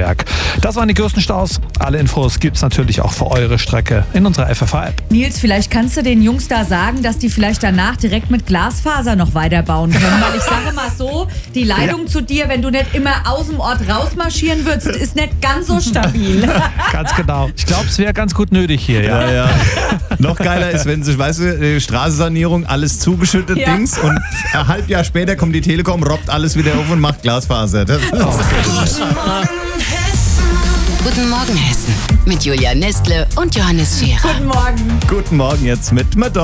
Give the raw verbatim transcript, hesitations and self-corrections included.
Baden-Württemberg. Das waren die größten Staus. Alle Infos gibt's natürlich auch für eure Strecke in unserer F F A-App. Nils, vielleicht kannst du den Jungs da sagen, dass die vielleicht danach direkt mit Glasfaser noch weiterbauen können. Weil ich sage mal so, die Leitung ja. zu dir, wenn du nicht immer aus dem Ort rausmarschieren würdest, ist nicht ganz so stabil. Ganz genau. Ich glaube, es wäre ganz gut nötig hier. Ja, ja. ja. Noch geiler ist, wenn sich, weißt du, Straßensanierung, alles zugeschüttet ja. Dings und ein halb Jahr später kommt die Telekom, robbt alles wieder auf und macht Glasfaser. Das oh. Guten Morgen, Hessen. Guten Morgen, Hessen. Mit Julia Nestle und Johannes Scherer. Guten Morgen. Guten Morgen jetzt mit Madonna.